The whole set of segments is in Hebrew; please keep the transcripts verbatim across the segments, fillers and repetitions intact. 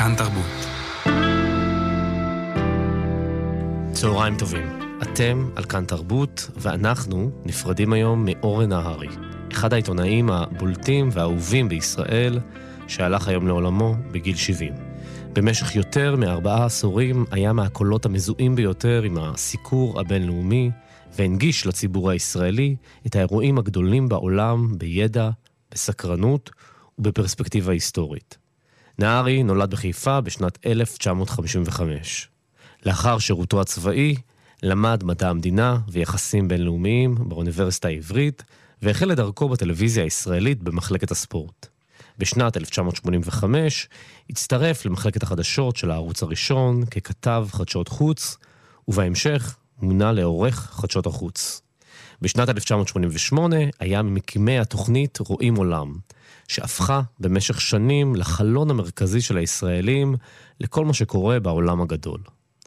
כאן תרבות. צהריים טובים. אתם על כאן תרבות, ואנחנו נפרדים היום מאורן נהרי, אחד העיתונאים הבולטים והאהובים בישראל, שהלך היום לעולמו בגיל שבעים. במשך יותר מארבעה עשורים היה מהקולות המזוהים ביותר עם הסיקור הבינלאומי, והנגיש לציבור הישראלי את האירועים הגדולים בעולם בידע, בסקרנות ובפרספקטיבה היסטורית. נהרי נולד בחיפה בשנת אלף תשע מאות חמישים וחמש. לאחר שירותו הצבאי, למד מדע המדינה ויחסים בינלאומיים באוניברסיטה העברית, והחל לדרכו בטלוויזיה הישראלית במחלקת הספורט. בשנת אלף תשע מאות שמונים וחמש הצטרף למחלקת החדשות של הערוץ הראשון ככתב חדשות חוץ, ובהמשך מונה לעורך חדשות החוץ. בשנת אלף תשע מאות שמונים ושמונה היה ממקימי התוכנית רואים עולם, שהפכה במשך שנים לחלון המרכזי של הישראלים לכל מה שקורה בעולם הגדול.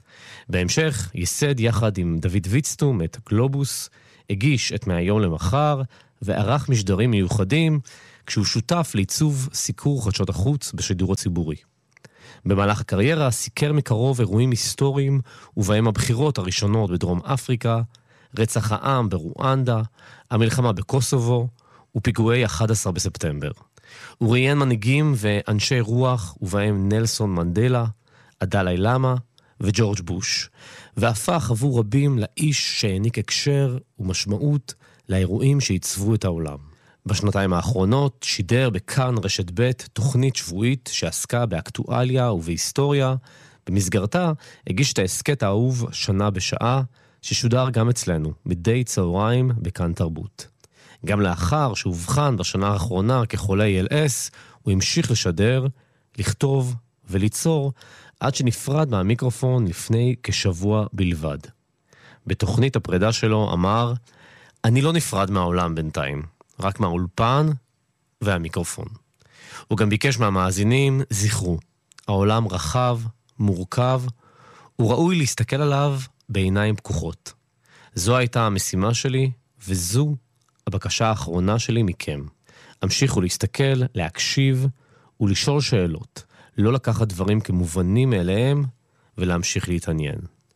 בהמשך ייסד יחד עם דוד ויצטום את גלובוס, הגיש את מהיום למחר וערך משדרים מיוחדים כשהוא שותף לעיצוב סיקור חדשות החוץ בשידור הציבורי. במהלך הקריירה סיקר מקרוב אירועים היסטוריים ובהם הבחירות הראשונות בדרום אפריקה, רצח העם ברואנדה, המלחמה בקוסובו ופיגועי אחד עשר בספטמבר. הוא ראיין מנהיגים ואנשי רוח ובהם נלסון מנדלה, הדלאי לאמה וג'ורג' בוש, והפך עבור רבים לאיש שהעניק הקשר ומשמעות לאירועים שעיצבו את העולם. בשנתיים האחרונות שידר בכאן רשת ב' תוכנית שבועית שעסקה באקטואליה ובהיסטוריה. במסגרתה הגיש את העסקת האהוב שנה בשעה, ששודר גם אצלנו מדי צהריים בכאן תרבות. גם לאחר שהובחן בשנה האחרונה כחולה אי אל אס, הוא המשיך לשדר, לכתוב וליצור, עד שנפרד מהמיקרופון לפני כשבוע בלבד. בתוכנית הפרידה שלו אמר, אני לא נפרד מהעולם בינתיים, רק מהאולפן והמיקרופון. הוא גם ביקש מהמאזינים, זכרו, העולם רחב, מורכב, הוא ראוי להסתכל עליו בעיניים פקוחות. זו הייתה המשימה שלי, וזו הבקשה האחרונה שלי מכם. המשיכו להסתכל, להקשיב ולשאול שאלות. לא לקחת דברים כמובנים מאליהם ולהמשיך להתעניין.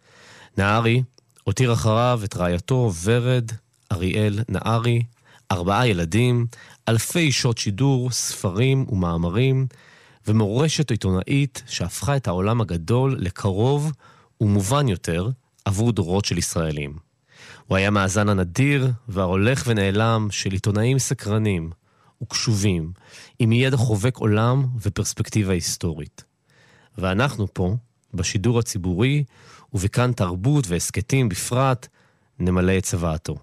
נהרי הותיר אחריו את רעייתו ורד אריאל נהרי, ארבעה ילדים, אלפי שעות שידור, ספרים ומאמרים, ומורשת עיתונאית שהפכה את העולם הגדול לקרוב ומובן יותר עבור דורות של ישראלים. הוא היה מאזן הנדיר וההולך ונעלם של עיתונאים סקרנים וקשובים, עם ידע חובק עולם ופרספקטיבה היסטורית. ואנחנו פה, בשידור הציבורי, ובכאן תרבות והסקטים בפרט, נמלא את צוואתו.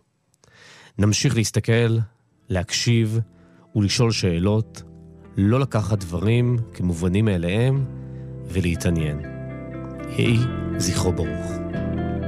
נמשיך להסתכל, להקשיב ולשאול שאלות, לא לקחת דברים כמובנים מאליהם ולהתעניין. יהי זכרו ברוך.